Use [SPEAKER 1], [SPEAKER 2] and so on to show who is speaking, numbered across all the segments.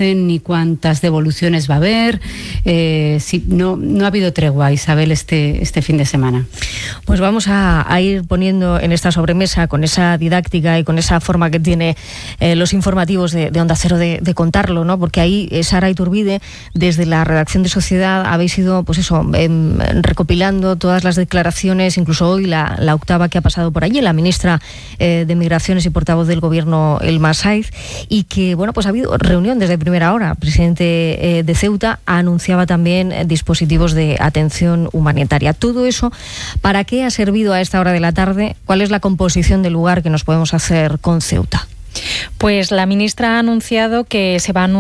[SPEAKER 1] conocen ni cuántas devoluciones va a haber. Sí, no ha habido tregua, Isabel, este fin de semana.
[SPEAKER 2] Pues vamos a ir poniendo en esta sobremesa, con esa didáctica y con esa forma que tiene los informativos de Onda Cero de contarlo, ¿no? Porque ahí, Sara Iturbide, desde la redacción de Sociedad, habéis ido, pues eso, recopilando todas las declaraciones, incluso hoy la octava que ha pasado por allí, la ministra de Migraciones y portavoz del Gobierno, Elma Saiz, y que, bueno, pues ha habido reunión desde primera hora. El presidente de Ceuta anunciaba también dispositivos de atención humanitaria. Todo eso, ¿para qué ha servido a esta hora de la tarde? ¿Cuál es la composición del lugar que nos podemos hacer con Ceuta?
[SPEAKER 3] Pues la ministra ha anunciado que se va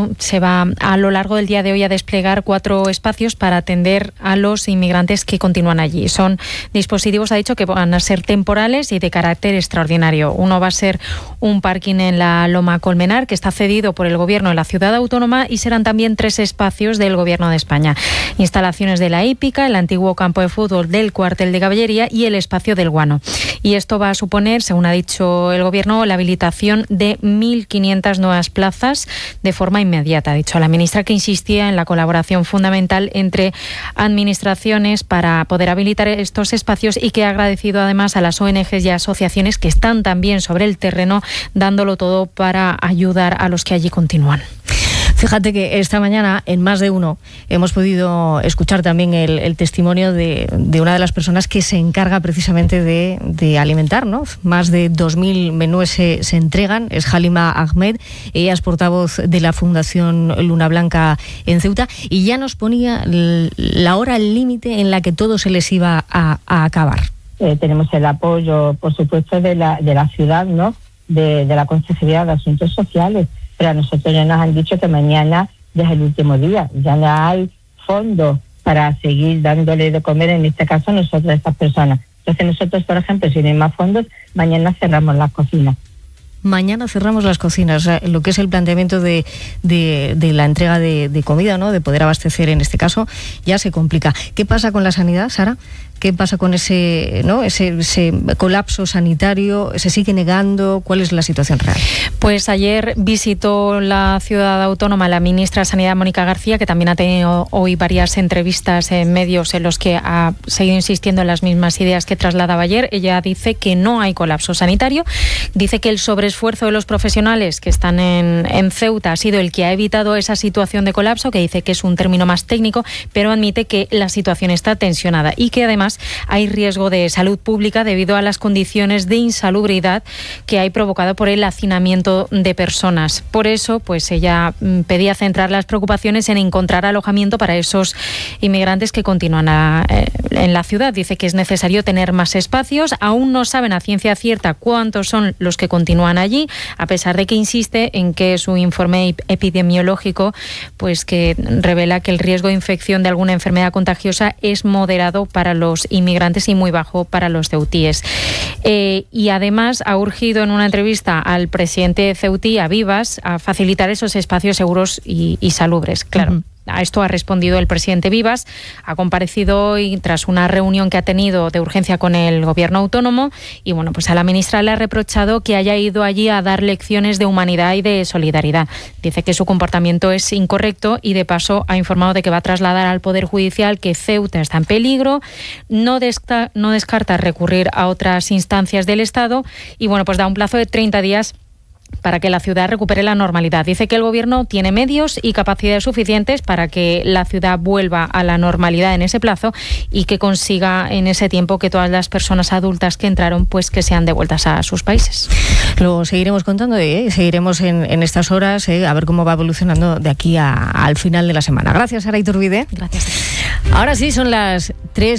[SPEAKER 3] a lo largo del día de hoy a desplegar 4 espacios para atender a los inmigrantes que continúan allí. Son dispositivos, ha dicho, que van a ser temporales y de carácter extraordinario. Uno va a ser un parking en la Loma Colmenar, que está cedido por el Gobierno de la Ciudad Autónoma, y serán también 3 espacios del Gobierno de España. Instalaciones de la hípica, el antiguo campo de fútbol del cuartel de caballería y el espacio del Guano. Y esto va a suponer, según ha dicho el Gobierno, la habilitación de 1.500 nuevas plazas de forma inmediata. Ha dicho la ministra que insistía en la colaboración fundamental entre administraciones para poder habilitar estos espacios, y que ha agradecido además a las ONGs y asociaciones que están también sobre el terreno dándolo todo para ayudar a los que allí continúan.
[SPEAKER 2] Fíjate que esta mañana, en Más de Uno, hemos podido escuchar también el testimonio de una de las personas que se encarga precisamente de alimentar, ¿no? Más de 2.000 menúes se entregan. Es Halima Ahmed, ella es portavoz de la Fundación Luna Blanca en Ceuta, y ya nos ponía la hora límite en la que todo se les iba a acabar.
[SPEAKER 4] Tenemos el apoyo, por supuesto, de la ciudad, ¿no? De la Consejería de Asuntos Sociales. Pero a nosotros ya nos han dicho que mañana ya es el último día, ya no hay fondos para seguir dándole de comer, en este caso nosotros a estas personas. Entonces nosotros, por ejemplo, si no hay más fondos, mañana cerramos las cocinas.
[SPEAKER 2] Mañana cerramos las cocinas. O sea, lo que es el planteamiento de la entrega de comida, ¿no? De poder abastecer, en este caso, ya se complica. ¿Qué pasa con la sanidad, Sara? ¿Qué pasa con ese colapso sanitario? ¿Se sigue negando? ¿Cuál es la situación real?
[SPEAKER 3] Pues ayer visitó la Ciudad Autónoma la ministra de Sanidad, Mónica García, que también ha tenido hoy varias entrevistas en medios en los que ha seguido insistiendo en las mismas ideas que trasladaba ayer. Ella dice que no hay colapso sanitario, dice que el sobreesfuerzo de los profesionales que están en Ceuta ha sido el que ha evitado esa situación de colapso, que dice que es un término más técnico, pero admite que la situación está tensionada y que además hay riesgo de salud pública debido a las condiciones de insalubridad que hay provocado por el hacinamiento de personas. Por eso, pues ella pedía centrar las preocupaciones en encontrar alojamiento para esos inmigrantes que continúan en la ciudad. Dice que es necesario tener más espacios. Aún no saben a ciencia cierta cuántos son los que continúan allí, a pesar de que insiste en que su informe epidemiológico, pues que revela que el riesgo de infección de alguna enfermedad contagiosa es moderado para los inmigrantes y muy bajo para los ceutíes. Y además ha urgido en una entrevista al presidente ceutí, a Vivas, a facilitar esos espacios seguros y salubres. Claro. Uh-huh. A esto ha respondido el presidente Vivas. Ha comparecido hoy tras una reunión que ha tenido de urgencia con el Gobierno autónomo, y bueno, pues a la ministra le ha reprochado que haya ido allí a dar lecciones de humanidad y de solidaridad. Dice que su comportamiento es incorrecto y de paso ha informado de que va a trasladar al Poder Judicial que Ceuta está en peligro, no descarta recurrir a otras instancias del Estado y bueno, pues da un plazo de 30 días para que la ciudad recupere la normalidad. Dice que el Gobierno tiene medios y capacidades suficientes para que la ciudad vuelva a la normalidad en ese plazo y que consiga en ese tiempo que todas las personas adultas que entraron, pues que sean devueltas a sus países.
[SPEAKER 2] Lo seguiremos contando, seguiremos en estas horas, a ver cómo va evolucionando de aquí al final de la semana. Gracias, Sara Iturbide.
[SPEAKER 3] Gracias.
[SPEAKER 2] Ahora sí, son las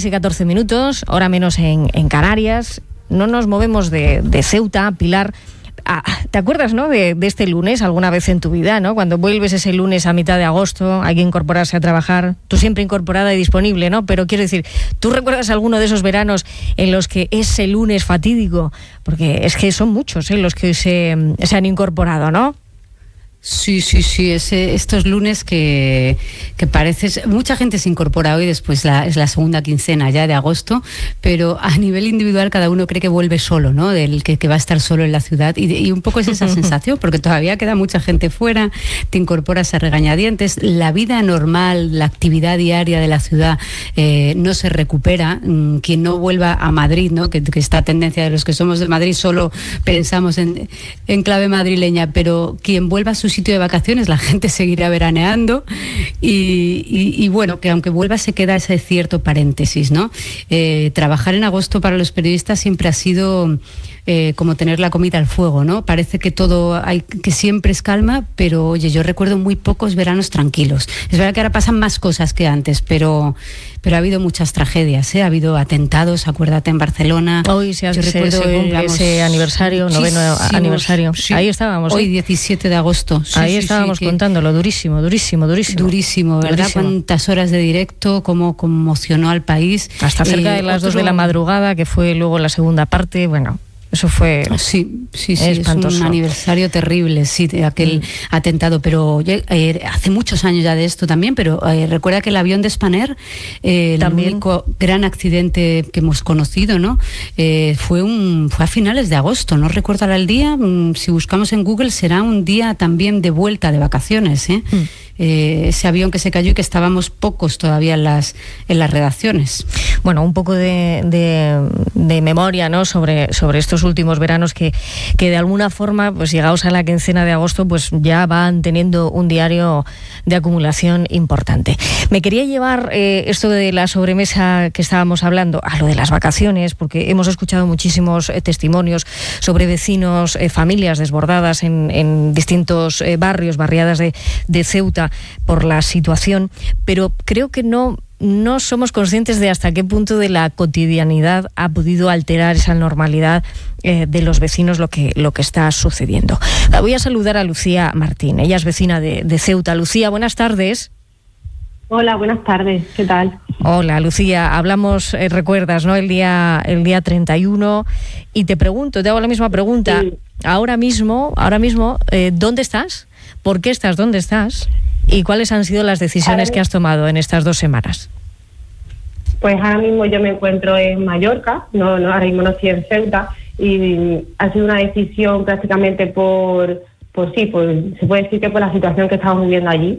[SPEAKER 2] 3:14, hora menos en Canarias. No nos movemos de Ceuta, Pilar. ¿Te acuerdas, no, de este lunes alguna vez en tu vida, ¿no? Cuando vuelves ese lunes a mitad de agosto, hay que incorporarse a trabajar, tú siempre incorporada y disponible, ¿no? Pero quiero decir, ¿tú recuerdas alguno de esos veranos en los que ese lunes fatídico, porque es que son muchos los que se han incorporado, ¿no?
[SPEAKER 1] Sí, estos lunes que parece... Mucha gente se incorpora hoy, después es la segunda quincena ya de agosto, pero a nivel individual cada uno cree que vuelve solo, ¿no? Del que va a estar solo en la ciudad, y un poco es esa sensación, porque todavía queda mucha gente fuera, te incorporas a regañadientes, la vida normal, la actividad diaria de la ciudad no se recupera. Quien no vuelva a Madrid, ¿no? Que esta tendencia de los que somos de Madrid solo pensamos en clave madrileña, pero quien vuelva a su sitio de vacaciones, la gente seguirá veraneando y bueno, que aunque vuelva se queda ese cierto paréntesis, ¿no? Trabajar en agosto para los periodistas siempre ha sido como tener la comida al fuego, ¿no? Parece que que siempre es calma, pero oye, yo recuerdo muy pocos veranos tranquilos. Es verdad que ahora pasan más cosas que antes, pero ha habido muchas tragedias, ¿eh? Ha habido atentados, acuérdate, en Barcelona.
[SPEAKER 2] Hoy se cumple ese aniversario, noveno aniversario.
[SPEAKER 1] Sí.
[SPEAKER 2] Ahí estábamos.
[SPEAKER 1] Hoy, 17 de agosto.
[SPEAKER 2] Ahí estábamos contándolo, durísimo,
[SPEAKER 1] ¿verdad?
[SPEAKER 2] Durísimo.
[SPEAKER 1] Cuántas horas de directo, cómo conmocionó al país.
[SPEAKER 2] Hasta cerca de las 2 de la madrugada, que fue luego la segunda parte, bueno... Eso fue espantoso.
[SPEAKER 1] Es un aniversario terrible, sí, de aquel atentado, pero hace muchos años ya de esto también, pero recuerda que el avión de Spanair, el único gran accidente que hemos conocido, ¿no? Fue a finales de agosto, no recuerdo ahora el día, si buscamos en Google será un día también de vuelta de vacaciones, ¿eh? Ese avión que se cayó y que estábamos pocos todavía en las redacciones.
[SPEAKER 2] Bueno, un poco de memoria, ¿no? sobre estos últimos veranos que de alguna forma, pues llegados a la quincena de agosto, pues ya van teniendo un diario de acumulación importante. Me quería llevar esto de la sobremesa que estábamos hablando a lo de las vacaciones, porque hemos escuchado muchísimos testimonios sobre vecinos, familias desbordadas en distintos barrios, barriadas de Ceuta por la situación, pero creo que no somos conscientes de hasta qué punto de la cotidianidad ha podido alterar esa normalidad de los vecinos lo que está sucediendo. Voy a saludar a Lucía Martín, ella es vecina de Ceuta. Lucía, buenas tardes.
[SPEAKER 5] Hola, buenas tardes, ¿qué tal?
[SPEAKER 2] Hola, Lucía, hablamos, recuerdas, ¿no? El día 31, y te hago la misma pregunta. Sí. Ahora mismo, ¿dónde estás? ¿Por qué estás donde estás? ¿Y cuáles han sido las decisiones que has tomado en estas 2 semanas?
[SPEAKER 5] Pues ahora mismo yo me encuentro en Mallorca, ahora mismo no estoy en Ceuta, y ha sido una decisión prácticamente se puede decir que por la situación que estamos viviendo allí.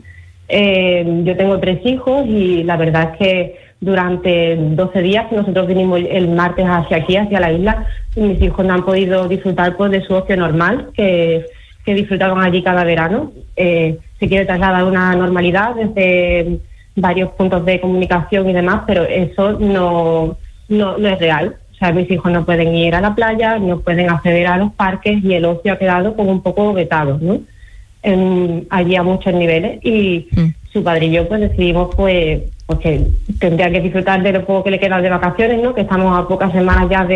[SPEAKER 5] Yo tengo 3 hijos y la verdad es que durante 12 días que nosotros vinimos el martes hacia la isla, mis hijos no han podido disfrutar de su ocio normal que disfrutaban allí cada verano. Se quiere trasladar una normalidad desde varios puntos de comunicación y demás, pero eso no es real. O sea, mis hijos no pueden ir a la playa, no pueden acceder a los parques y el ocio ha quedado como un poco vetado, ¿no? Allí a muchos niveles, y su padre y yo pues decidimos que tendría que disfrutar de lo poco que le queda de vacaciones, ¿no? Que estamos a pocas semanas ya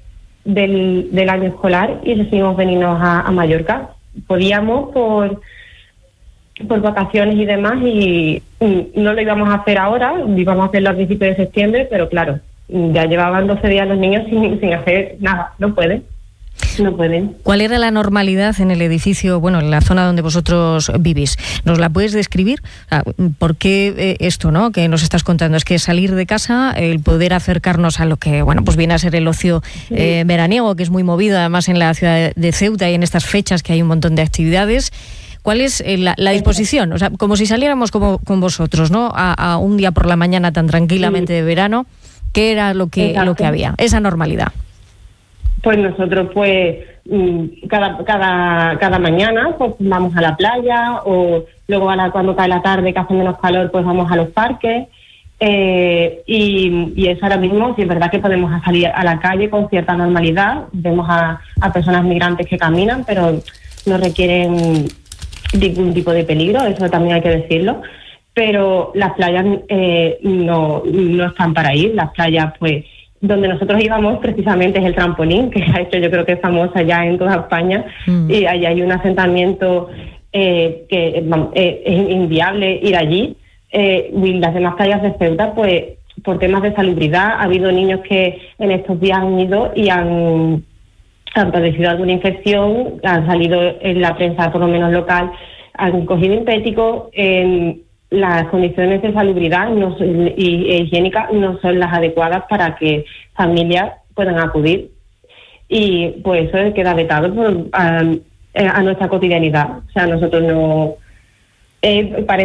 [SPEAKER 5] del año escolar, y decidimos venirnos a Mallorca. Podíamos por vacaciones y demás, y no lo íbamos a hacer ahora, íbamos a hacerlo a principios de septiembre, pero claro, ya llevaban 12 días los niños sin hacer nada, no pueden.
[SPEAKER 2] ¿Cuál era la normalidad en el edificio, en la zona donde vosotros vivís? ¿Nos la puedes describir? ¿Por qué esto, ¿no?, que nos estás contando? Es que salir de casa, el poder acercarnos a lo que, pues viene a ser el ocio veraniego, que es muy movido además en la ciudad de Ceuta y en estas fechas que hay un montón de actividades. ¿Cuál es la disposición? O sea, como si saliéramos con vosotros, ¿no?, a un día por la mañana tan tranquilamente de verano. ¿Qué era lo que había? Esa normalidad.
[SPEAKER 5] Pues nosotros cada mañana pues vamos a la playa, o luego cuando cae la tarde que hace menos calor pues vamos a los parques, y eso ahora mismo sí es verdad que podemos salir a la calle con cierta normalidad. Vemos a personas migrantes que caminan, pero no requieren ningún tipo de peligro, eso también hay que decirlo. Pero las playas no están para ir. Las playas, pues, donde nosotros íbamos precisamente es el Trampolín, que ha hecho, yo creo que es famosa ya en toda España, y ahí hay un asentamiento que es inviable ir allí. Y las demás playas de Ceuta, pues, por temas de salubridad, ha habido niños que en estos días han ido y han padecido alguna infección, han salido en la prensa, por lo menos local, han cogido impético, las condiciones de salubridad y higiénica no son las adecuadas para que familias puedan acudir. Y pues eso queda vetado a nuestra cotidianidad. O sea, nosotros no... parece